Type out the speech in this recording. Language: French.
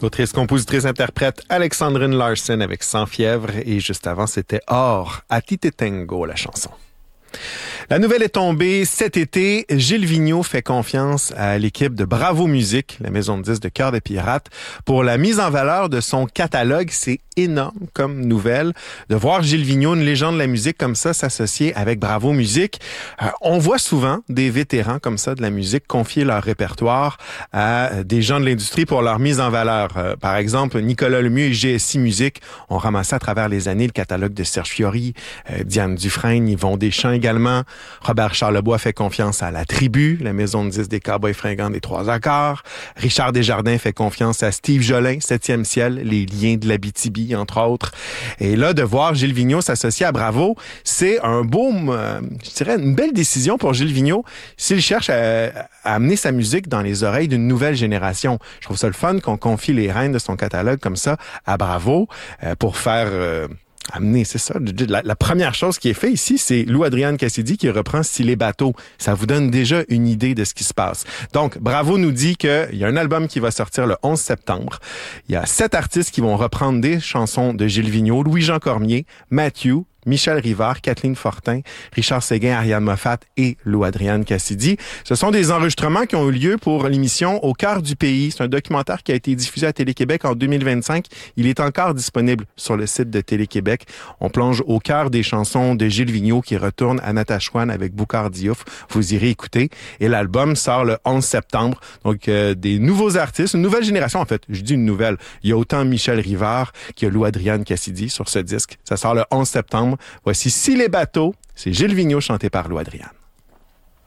Autrice, compositrice, interprète Alexandrine Larsen avec Sans fièvre. Et juste avant, c'était Or, A ti te tengo, la chanson. La nouvelle est tombée cet été. Gilles Vigneault fait confiance à l'équipe de Bravo Musique, la maison de disques de Cœur de Pirate, pour la mise en valeur de son catalogue. C'est énorme comme nouvelle de voir Gilles Vigneault, une légende de la musique comme ça, s'associer avec Bravo Musique. On voit souvent des vétérans comme ça de la musique confier leur répertoire à des gens de l'industrie pour leur mise en valeur. Par exemple, Nicolas Lemieux et GSI Musique ont ramassé à travers les années le catalogue de Serge Fiori, Diane Dufresne, Yvon Deschamps également. Robert Charlebois fait confiance à La Tribu, la maison de disques des Cowboys fringants des Trois Accords. Richard Desjardins fait confiance à Steve Jolin, 7e ciel, les liens de l'Abitibi, entre autres. Et là, de voir Gilles Vigneault s'associer à Bravo, c'est un beau, je dirais, une belle décision pour Gilles Vigneault s'il cherche à amener sa musique dans les oreilles d'une nouvelle génération. Je trouve ça le fun qu'on confie les rênes de son catalogue comme ça à Bravo pour faire... amener, c'est ça. La première chose qui est faite ici, c'est Lou Adrian Cassidy qui reprend Stylé Bateau. Ça vous donne déjà une idée de ce qui se passe. Donc, Bravo nous dit qu'il y a un album qui va sortir le 11 septembre. Il y a 7 artistes qui vont reprendre des chansons de Gilles Vigneault, Louis-Jean Cormier, Matthew, Michel Rivard, Kathleen Fortin, Richard Séguin, Ariane Moffat et Lou Adrian Cassidy. Ce sont des enregistrements qui ont eu lieu pour l'émission Au cœur du pays. C'est un documentaire qui a été diffusé à Télé-Québec en 2025. Il est encore disponible sur le site de Télé-Québec. On plonge au cœur des chansons de Gilles Vigneault qui retourne à Natashquan avec Boucard Diouf. Vous irez écouter. Et l'album sort le 11 septembre. Donc, des nouveaux artistes, une nouvelle génération en fait. Je dis une nouvelle. Il y a autant Michel Rivard que Lou Adrian Cassidy sur ce disque. Ça sort le 11 septembre. Voici Si les bateaux, c'est Gilles Vigneault chanté par Lou Adrian.